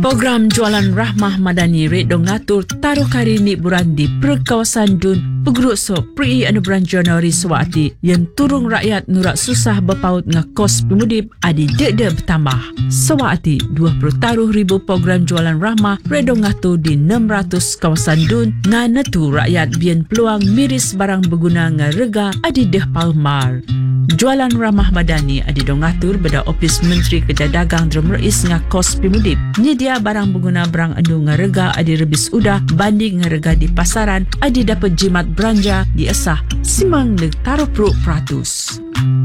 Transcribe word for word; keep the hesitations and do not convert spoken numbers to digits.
Program jualan Rahmah Madani Red dong ngatur taruh kari ni buran di perkawasan Dun Peguruk so Pri anu bulan Januari suati yang turung rakyat nurak susah berpaut dengan kos pemudip adi dek-dek bertambah. Suati dua puluh taruh ribu program jualan Rahmah Red dong ngatur di enam ratus kawasan Dun nganetu rakyat bian peluang miris barang berguna dengan rega adi deh palmar. Jualan Rahmah Madani adi dong ngatur beda Ofis Menteri Kerja Dagang Drum Reis dengan kos pemudip. Nyedia barang berguna barang anu ngarega adi rebis udah banding ngarega di pasaran adi dapat jimat belanja di esah simang leg taruh peruk peratus.